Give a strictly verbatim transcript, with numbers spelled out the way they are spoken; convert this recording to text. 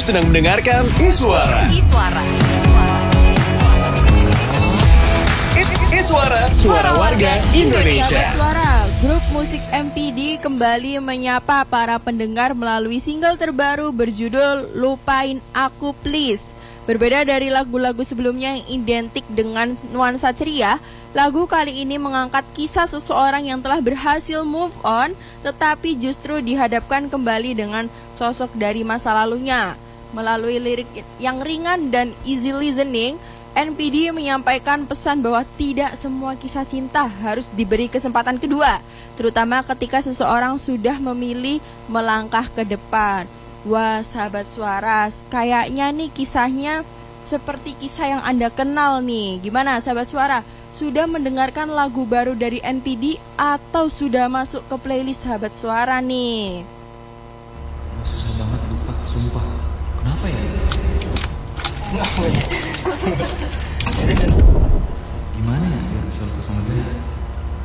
sedang mendengarkan Iswara. Iswara. Iswara, suara warga Indonesia. Suara grup musik M P D kembali menyapa para pendengar melalui single terbaru berjudul Lupain Aku Please. Berbeda dari lagu-lagu sebelumnya yang identik dengan nuansa ceria, lagu kali ini mengangkat kisah seseorang yang telah berhasil move on, tetapi justru dihadapkan kembali dengan sosok dari masa lalunya. Melalui lirik yang ringan dan easy listening, N P D menyampaikan pesan bahwa tidak semua kisah cinta harus diberi kesempatan kedua, terutama ketika seseorang sudah memilih melangkah ke depan. Wah, sahabat suara, kayaknya nih kisahnya seperti kisah yang Anda kenal nih. Gimana sahabat suara? Sudah mendengarkan lagu baru dari N P D atau sudah masuk ke playlist sahabat suara nih? Susah banget lupa, sumpah. Kenapa ya?